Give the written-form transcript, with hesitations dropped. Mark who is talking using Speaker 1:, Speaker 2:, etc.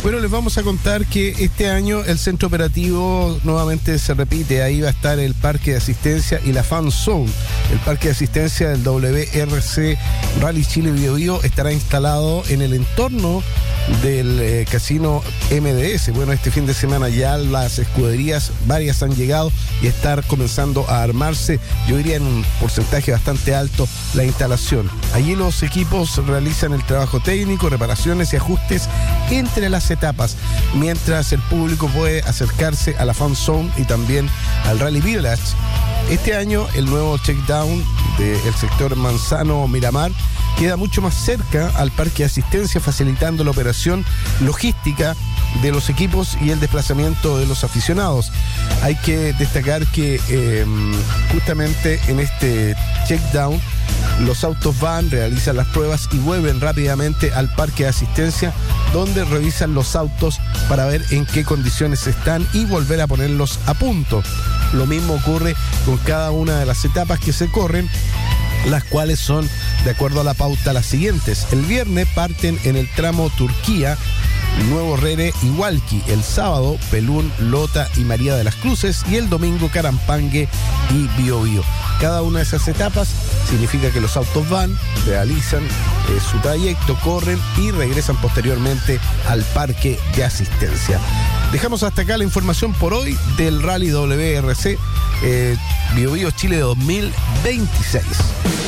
Speaker 1: Bueno, les vamos a contar que este año el centro operativo nuevamente se repite. Ahí va a estar el parque de asistencia y la Fan Zone. El parque de asistencia del WRC Rally Chile Biobío estará instalado en el entorno del casino MDS. Bueno, este fin de semana ya las escuderías, varias han llegado y están comenzando a armarse, yo diría en un porcentaje bastante alto, la instalación. Allí los equipos realizan el trabajo técnico, reparaciones y ajustes entre las etapas, mientras el público puede acercarse a la Fan Zone y también al Rally Village. Este año el nuevo checkdown del sector Manzano-Miramar queda mucho más cerca al parque de asistencia, facilitando la operación logística de los equipos y el desplazamiento de los aficionados. Hay que destacar que justamente en este checkdown los autos van, realizan las pruebas y vuelven rápidamente al parque de asistencia, donde revisan los autos para ver en qué condiciones están y volver a ponerlos a punto. Lo mismo ocurre con cada una de las etapas que se corren, las cuales son, de acuerdo a la pauta, las siguientes. El viernes parten en el tramo Turquía, Nuevo Rere y Hualqui. El sábado, Pelún, Lota y María de las Cruces. Y el domingo, Carampangue y Biobío. Cada una de esas etapas significa que los autos van, realizan su trayecto, corren y regresan posteriormente al parque de asistencia. Dejamos hasta acá la información por hoy del Rally WRC Biobío Chile 2026.